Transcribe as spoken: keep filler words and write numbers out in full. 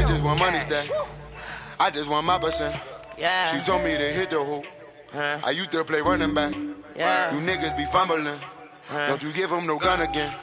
just want money stack. I just want my percent. Yeah. She told me to hit the hoop. Huh. I used to play running back. Yeah. You niggas be fumbling. Huh. Don't you give them no gun again.